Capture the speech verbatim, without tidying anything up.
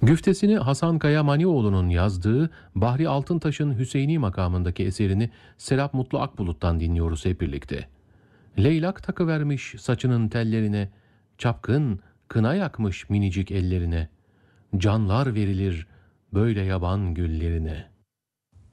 Güftesini Hasan Kaya Manioğlu'nun yazdığı Bahri Altıntaş'ın Hüseyini makamındaki eserini Serap Mutlu Akbulut'tan dinliyoruz hep birlikte. Leylak takıvermiş saçının tellerine, çapkın kına yakmış minicik ellerine, canlar verilir böyle yaban güllerine.